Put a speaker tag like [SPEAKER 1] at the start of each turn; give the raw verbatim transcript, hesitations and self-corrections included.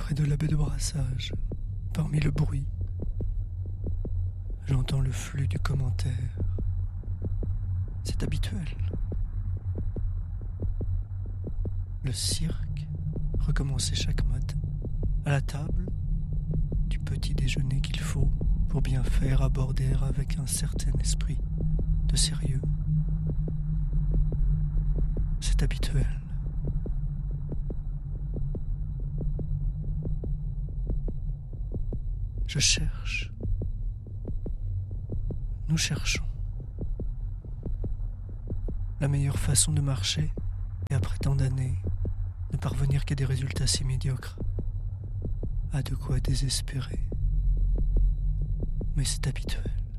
[SPEAKER 1] près de la baie de Brassage, parmi le bruit, j'entends le flux du commentaire. C'est habituel. Le cirque recommençait chaque matin, à la table du petit déjeuner qu'il faut pour bien faire aborder avec un certain esprit de sérieux. C'est habituel. Je cherche. Nous cherchons. La meilleure façon de marcher, et après tant d'années, ne parvenir qu'à des résultats si médiocres, a de quoi désespérer. Mais c'est habituel.